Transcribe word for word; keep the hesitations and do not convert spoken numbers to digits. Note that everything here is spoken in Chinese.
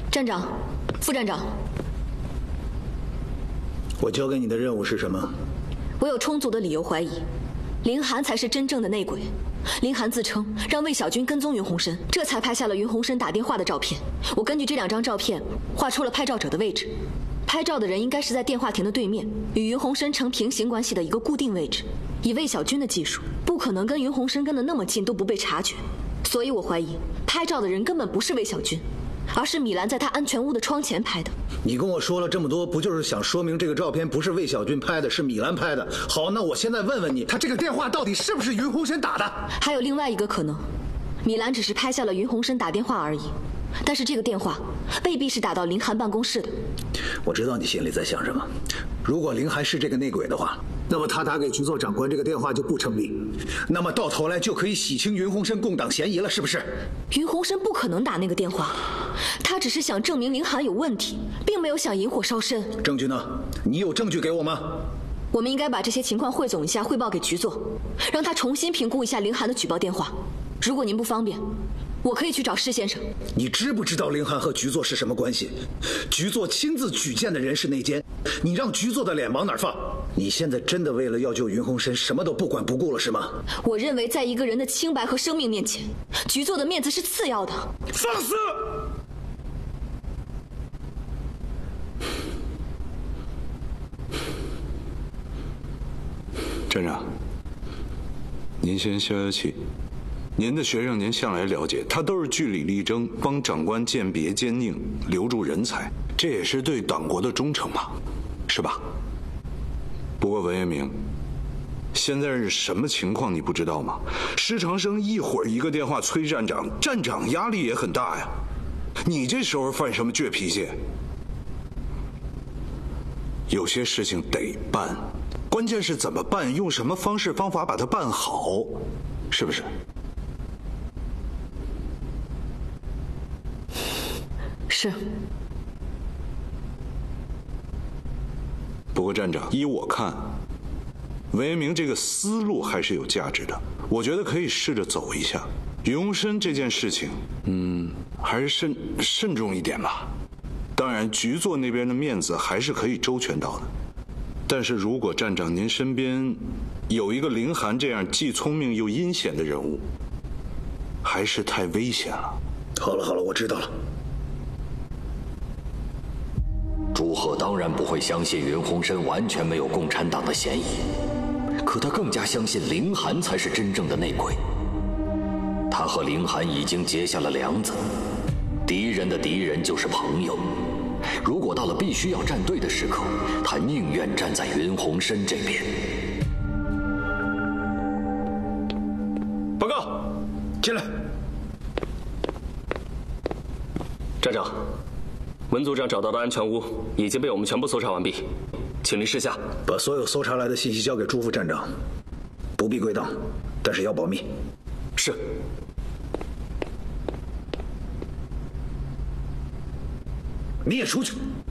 站长，副站长， 我交给你的任务是什么？ 我有充足的理由怀疑，林寒才是真正的内鬼。林寒自称让魏小军跟踪云鸿深，这才拍下了云鸿深打电话的照片。我根据这两张照片画出了拍照者的位置，拍照的人应该是在电话亭的对面，与云鸿深呈平行关系的一个固定位置。以魏小军的技术，不可能跟云鸿深跟得那么近都不被察觉，所以我怀疑拍照的人根本不是魏小军，而是米兰在他安全屋的窗前拍的。 你跟我说了这么多，不就是想说明这个照片不是魏小军拍的，是米兰拍的？好，那我现在问问你，他这个电话到底是不是云鸿深打的？ 还有另外一个可能，米兰只是拍下了云鸿深打电话而已，但是这个电话未必是打到林寒办公室的。 我知道你心里在想什么。如果林寒是这个内鬼的话，那么他打给局座长官这个电话就不成立，那么到头来就可以洗清云鸿深共党嫌疑了，是不是？ 云鸿深不可能打那个电话，他只是想证明林寒有问题，并没有想引火烧身。 证据呢？你有证据给我吗？ 我们应该把这些情况汇总一下，汇报给局座，让他重新评估一下林寒的举报电话。如果您不方便，我可以去找施先生。 你知不知道林寒和局座是什么关系？局座亲自举荐的人是内奸，你让局座的脸往哪儿放？你现在真的为了要救云鸿深，什么都不管不顾了是吗？ 我认为在一个人的清白和生命面前，局座的面子是次要的。 放肆！ 站长，您先消消气。您的学生您向来了解，他都是据理力争，帮长官鉴别奸佞，留住人才，这也是对党国的忠诚嘛，是吧？不过文彦明，现在是什么情况你不知道吗？施长生一会儿一个电话催站长，站长压力也很大呀。你这时候犯什么倔脾气？有些事情得办，关键是怎么办，用什么方式方法把它办好，是不是？ 是。 不过站长，依我看，文彦明这个思路还是有价值的，我觉得可以试着走一下。云鸿深这件事情，嗯，还是慎慎重一点吧。当然，局座那边的面子还是可以周全到的。但是如果站长您身边有一个林寒这样既聪明又阴险的人物，还是太危险了。 好了好了，我知道了。 朱贺当然不会相信云鸿深完全没有共产党的嫌疑，可他更加相信林寒才是真正的内鬼。他和林寒已经结下了梁子，敌人的敌人就是朋友。如果到了必须要站队的时刻，他宁愿站在云鸿深这边。 报告， 进来。 站长，文组长找到的安全屋已经被我们全部搜查完毕，请您示下。 把所有搜查来的信息交给朱副站长，不必归档，但是要保密。 是。 你也出去。